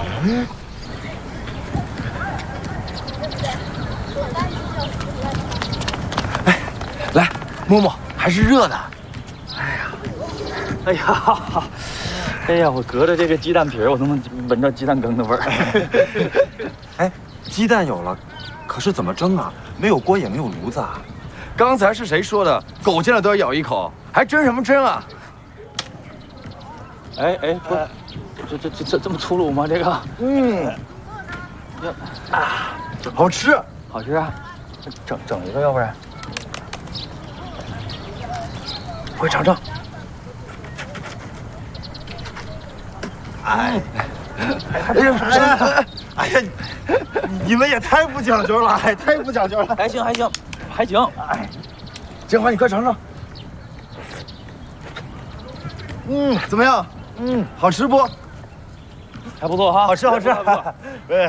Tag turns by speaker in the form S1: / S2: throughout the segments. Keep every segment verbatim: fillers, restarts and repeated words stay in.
S1: 嗯。哎，来，摸摸，还是热的。哎呀，
S2: 哎呀，哎呀，我隔着这个鸡蛋皮儿，我都能闻着鸡蛋羹的味儿。
S3: 哎，鸡蛋有了，可是怎么蒸啊？没有锅也没有炉子啊。
S1: 刚才是谁说的？狗见了都要咬一口，还蒸什么蒸啊？
S2: 哎哎，不，这这这这这么粗鲁吗？这个，
S1: 嗯，啊，好吃，
S2: 好吃啊！整整一个，要不然，
S1: 快尝尝。
S3: 哎，哎呀，哎呀，你们也太不讲究了，哎，太不讲究了。
S2: 还行还行还行。哎，
S1: 建华，你快尝尝。嗯，怎么样？嗯，好吃不？
S2: 还不错哈，
S3: 好吃好吃。
S2: 对，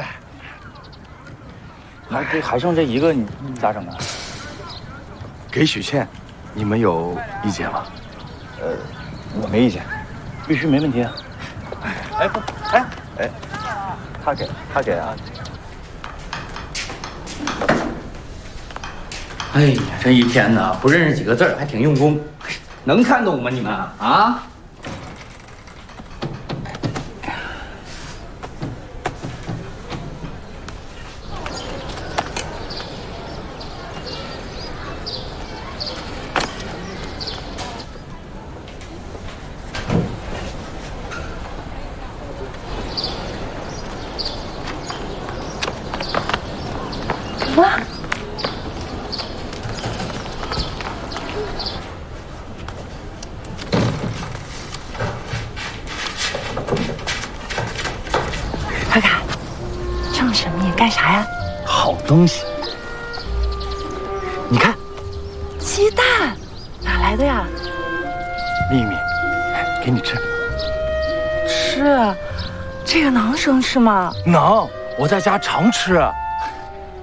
S2: 还这还剩这一个，你你咋整啊？
S1: 给许倩，你们有意见吗？
S2: 呃，我没意见，必须没问题啊。哎不，哎哎，他给他给啊。哎呀，这一天呢，不认识几个字儿，还挺用功，能看懂吗你们啊？
S4: 哇！快看，这么神秘，干啥呀？
S1: 好东西，你看，
S4: 鸡蛋，哪来的呀？
S1: 秘密，给你吃。
S4: 吃，这个能生吃吗？
S1: 能，我在家常吃。